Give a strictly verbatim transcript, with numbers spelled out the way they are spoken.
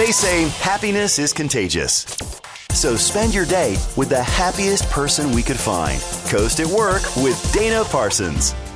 They say happiness is contagious. So spend your day with the happiest person we could find. Coast at Work with Dana Parsons.